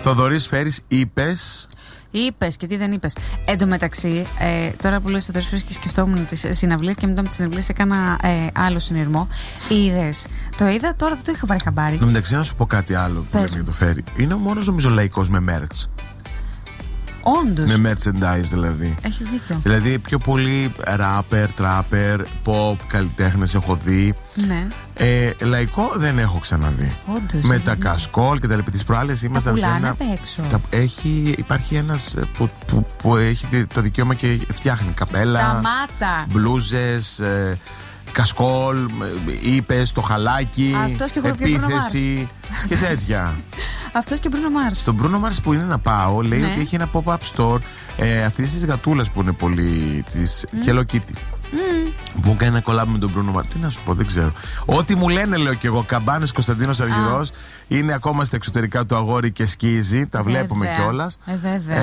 Θοδωρής Φέρης, είπες. Είπες και τι δεν είπες. Εν τω μεταξύ, τώρα που λέω στο τέλος και σκεφτόμουν τις συναυλίες και μετά με τις συναυλίες έκανα άλλο συνειρμό. Είδες. Το είδα τώρα, δεν το είχα πάρει χαμπάρι. Εν τω μεταξύ, να σου πω κάτι άλλο που λέμε για το Φέρη. Είναι ο μόνος νομίζω λαϊκός με merch. Όντως. Με merchandise δηλαδή. Έχεις δίκιο. Δηλαδή πιο πολύ rapper, trapper, pop, καλλιτέχνες έχω δει. Ναι. Λαϊκό δεν έχω ξαναδεί. Όντως. Με τα κασκόλ και τα λοιπά. Τις προάλλες ήμασταν σε ένα. Υπάρχει ένας που έχει το δικαίωμα και φτιάχνει καπέλα. Σταμάτα. Μπλούζες. Κασκόλ, είπες, το χαλάκι, επίθεση και τέτοια. Αυτός και Μπρούνο Μάρς. Τον Μπρούνο Μάρς που είναι να πάω, λέει ναι. ότι έχει ένα pop-up store αυτής της γατούλας που είναι πολύ της Hello Kitty. Που κάνει ένα collab με τον Μπρούνο Μάρς. Τι να σου πω, δεν ξέρω. Ό,τι μου λένε, λέω κι εγώ. Καμπάνες Κωνσταντίνος Αργυρός. Είναι ακόμα στα εξωτερικά του αγόρι και σκίζει. Τα βλέπουμε κιόλας. Βέβαια.